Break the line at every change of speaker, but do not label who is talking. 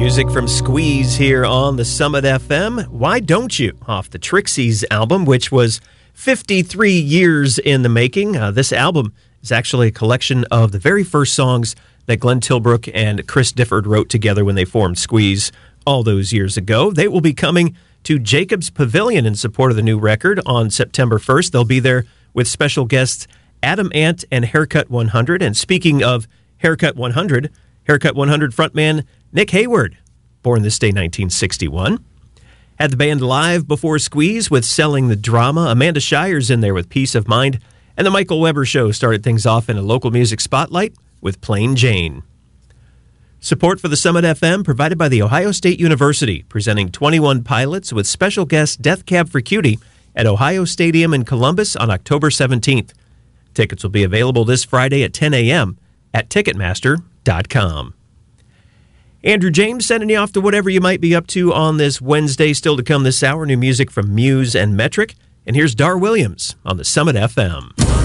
Music from Squeeze here on the Summit FM. Why Don't You? Off the Trixies album, which was 53 years in the making. This album is actually a collection of the very first songs that Glenn Tilbrook and Chris Difford wrote together when they formed Squeeze all those years ago. They will be coming to Jacobs Pavilion in support of the new record on September 1st. They'll be there with special guests Adam Ant and Haircut 100. And speaking of Haircut 100, Haircut 100 frontman Nick Hayward, born this day 1961. Had the band live before Squeeze with Selling the Drama. Amanda Shire's in there with Peace of Mind. And the Michael Weber Show started things off in a local music spotlight with Plain Jane. Support for the Summit FM provided by The Ohio State University, presenting 21 Pilots with special guest Death Cab for Cutie at Ohio Stadium in Columbus on October 17th. Tickets will be available this Friday at 10 a.m. at Ticketmaster.com. Andrew James sending you off to whatever you might be up to on this Wednesday. Still to come this hour, new music from Muse and Metric. And here's Dar Williams on the Summit FM.